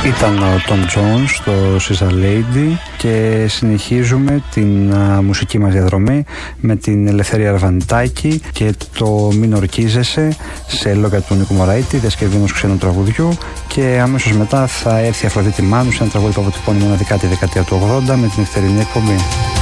Ήταν ο Tom Jones στο She's a Lady και συνεχίζουμε την μουσική μας διαδρομή με την Ελευθερία Αρβανιτάκη και το Μην Ορκίζεσαι σε λόγια του Νίκου Μωραήτη, διασκευή ενός ξένου τραγουδιού, και αμέσως μετά θα έρθει η Αφροδίτη Μάνου σε ένα τραγούδι που αποτυπώνει μοναδικά τη δεκαετία του 80 με την νυχτερινή εκπομπή.